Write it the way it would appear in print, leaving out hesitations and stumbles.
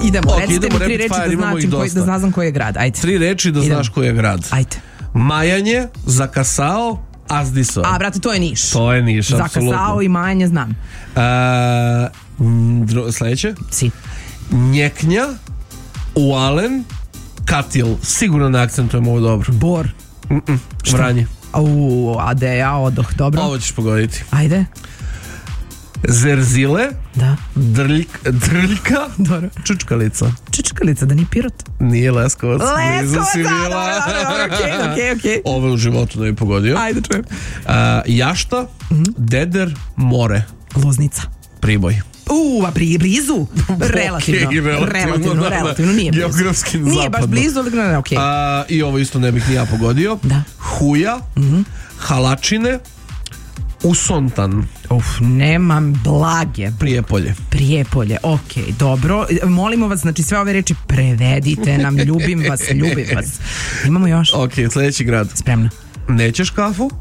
Idemo, Ok, recite idemo mi 3 rapid reči fire, da imamo ih dosta. znam koji je grad. Ajde. 3 reči da znaš koji je grad. Ajde. Majanje, zakasao, azdiso. A, brate, to je Niš. To je Niš, apsolutno. Zakasao i majanje znam. Sljedeće. Si. Njeknja, ualen, katil. Sigurno ne akcentujem ovo dobro. Bor. Vranje. A da ja odoh, dobro. Ovo ćeš pogoditi. Ajde. Zerzile, Da. drljka, Dobro. čučkalica. Čučkalica, da ni Pirot. Nije Leskovac. Leskovac, okej. Ovo u životu da bi pogodio. Ajde, čujem. Jašta, Deder, more. Loznica. Priboj. A blizu? Relativno nije blizu. Geografski Nije zapadno. baš blizu, ali ne, okej. I ovo isto ne bih ni ja pogodio. Da. Huja, halačine, usontan. Nemam blage. Prijepolje. Okej, dobro. Molimo vas, znači sve ove reči prevedite nam, ljubim vas. Imamo još. Ok, sljedeći grad. Spremna. Nećeš kafu?